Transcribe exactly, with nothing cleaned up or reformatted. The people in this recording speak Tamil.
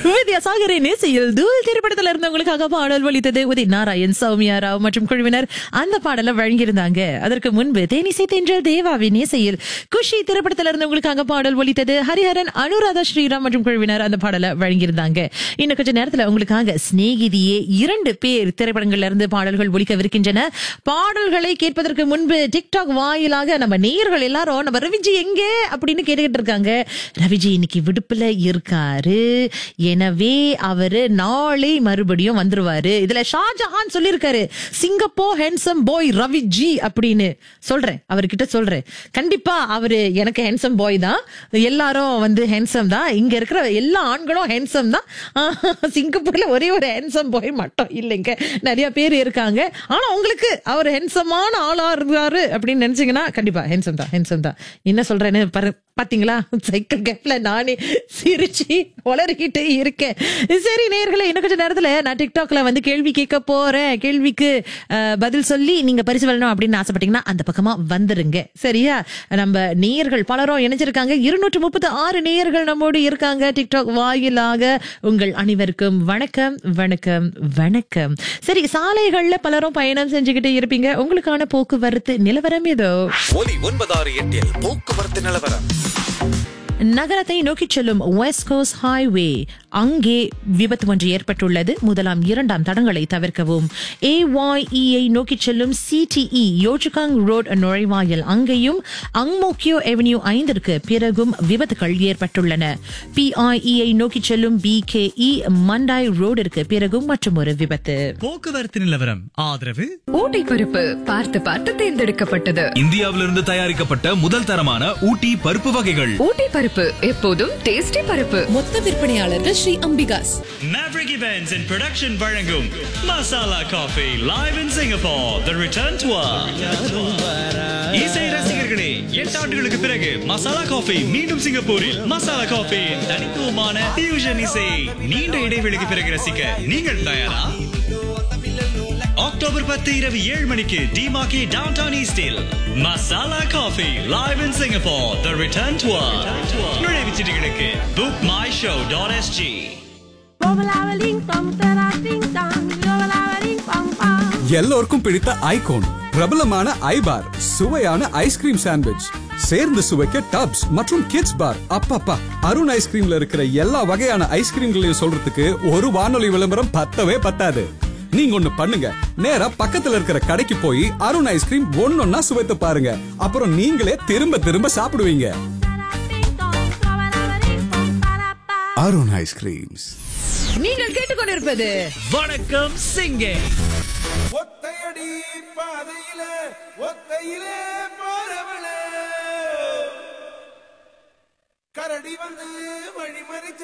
வித்யாசாகரின் இசையில் தூள் திரைப்படத்துல இருந்து உங்களுக்காக பாடல் ஒலித்தது. உதித் நாராயண், சௌமியா ராவ் மற்றும் குழுவினர் அந்த பாடலை வழங்கியிருந்தாங்க. அதற்கு முன்பு தேனிசை தென்ற தேவாவின் இசையில் குஷி திரைப்படத்துல இருந்து உங்களுக்காக பாடல் ஒலித்தது. ஹரிஹரன், அனுராதா ஸ்ரீராம் மற்றும் குழுவினர் அந்த பாடலை வழங்கியிருந்தாங்க. இன்னும் கொஞ்ச நேரத்துல உங்களுக்காக சிநேகிதியே இரண்டு பேர் திரைப்படங்கள்ல இருந்து பாடல்கள் ஒலிக்கவிருக்கின்றன. பாடல்களை கேட்பதற்கு முன்பு டிக்டாக் வாயிலாக நம்ம நேயர்கள் எல்லாரும் நம்ம ரவிஜி எங்கே அப்படின்னு கேட்டுக்கிட்டு இருக்காங்க. ரவிஜி இன்னைக்கு விடுப்புல இருக்காரு, எனவே அவரு நாளை மறுபடியும் வந்துருவாரு. இதுல ஷாஜஹான் சொல்லிருக்காரு, சிங்கப்பூர் ஹேண்ட்சம் பாய் ரவிஜி அப்படின்னு சொல்றேன். அவர்கிட்ட சொல்றேன், கண்டிப்பா அவரு எனக்கு ஹேண்ட்சம் பாய் தான், எல்லாரும் வந்து ஹேண்ட்சம் தான், இங்க இருக்கிற எல்லா ஆண்களும் ஹேண்ட்சம் தான். சிங்கப்பூர்ல ஒரே ஒரு ஹேண்ட்சம் பாய் மட்டும் இல்லைங்க, நிறைய பேர் இருக்காங்க. ஆனா உங்களுக்கு அவர் ஹேண்ட்சமான ஆளா இருந்தாரு அப்படின்னு நினைச்சீங்கன்னா கண்டிப்பா ஹேண்ட்சம் தான், ஹேண்ட்சம் தான். என்ன சொல்றேன்னு பாத்தீங்களா? சைக்கிள் கேப்ல நானே சிரிச்சு வளர்கிட்டு இருக்கேன். சரி நேயர்களே, இன்னும் கொஞ்சம் நேரத்துல நான் டிக்டாக்ல வந்து கேள்வி கேட்க போறேன். கேள்விக்கு பதில் சொல்லி நீங்க பரிசு வரணும் அப்படின்னு ஆசைப்பட்டீங்கன்னா அந்த பக்கமா வந்துருங்க, சரியா? நம்ம நேயர்கள் பலரும் இணைஞ்சிருக்காங்க. இருநூற்று முப்பத்தி ஆறு நேயர்கள் நம்மோடு இருக்காங்க டிக்டாக் வாயிலாக. உங்கள் அனைவருக்கும் வணக்கம் வணக்கம் வணக்கம். சரி, சாலைகள்ல பலரும் பயணம் செஞ்சுக்கிட்டு இருப்பீங்க. உங்களுக்கான போக்குவரத்து நிலவரம் ஏதோ ஒலி ஒன்பதாறு எட்டில் போக்குவரத்து நிலவரம். நகரத்தை நோக்கி செல்லும் வெஸ்ட் கோஸ்ட் ஹைவே, அங்கே விபத்து ஒன்று ஏற்பட்டுள்ளது. முதலாம் இரண்டாம் தடங்களை தவிர்க்கவும். ஏஒய்இஐ நோக்கி செல்லும் சிடிஇ யோச்சுகாங் ரோட் நுழைவாயில், அங்கேயும் அங்மோக்கியோ அவென்யூ ஐந்திற்கு பிறகும் விபத்துகள் ஏற்பட்டுள்ளன. பிஐஇஐ நோக்கி செல்லும் பிகேஇ மண்டாய் ரோடிற்கு பிறகும் மற்றும் ஒரு விபத்து. போக்குவரத்து நிலவரம் ஆதரவு ஊட்டி பருப்பு பார்த்து பார்த்து தேர்ந்தெடுக்கப்பட்டது. இந்தியாவிலிருந்து தயாரிக்கப்பட்ட முதல் தரமான ஊட்டி பருப்பு வகைகள். ஊட்டி பருப்பு எப்போதும் டேஸ்டி பருப்பு. மொத்த விற்பனையாளர்கள் Sri Ambika's. Maverick Events and Production வழங்கும் masala coffee live in Singapore, the return tour. இசை ரசிகர்களே, எட்டு ஆண்டுகளுக்கு பிறகு மசாலா காஃபி மீண்டும் சிங்கப்பூரில். மசாலா காஃபி தனித்துவமான fusion இசை நீண்ட இடைவெளிக்கு பிறகு ரசிக்க நீங்கள் தயாரா? அக்டோபர் பத்து இரவு ஏழு மணிக்கு டிமாக்கி டவுன் டவுன் ஈஸ்டில் masala coffee live in Singapore, the return tour. நுழைவுச் சீட்டுகளுக்கு book my show dot SG. எல்லோருக்கும் பிடித்த ஐகோன் பிரபலமான ஐபார், சுவையான ஐஸ்கிரீம் சாண்ட்விச், சேர்ந்து சுவைக்க டப்ஸ் மற்றும் கிட்ஸ் பார். அப்பப்பா, அருண் ஐஸ்கிரீம்ல இருக்கிற எல்லா வகையான ஐஸ்கிரீம்களையும் சொல்றதுக்கு ஒரு வானொலி விளம்பரம் பத்தவே பத்தாது. நீங்க ஒண்ணு பண்ணுங்க, நேரா பக்கத்துல இருக்கிற கடைக்கு போய் அருண் ஐஸ்கிரீம் ஒன்னொன்னா சுவைத்து பாருங்க. அப்புறம் நீங்களே திரும்ப திரும்ப சாப்பிடுவீங்க. அருண் ஐஸ்கிரீம்ஸ். நீங்கள் கேட்டுக்கொண்டிருப்பது வணக்கம் சிங்கே. ஒத்தையடி பாதையிலே ஒத்தையிலே போறவளே, கரடி வந்து வழிமறிச்ச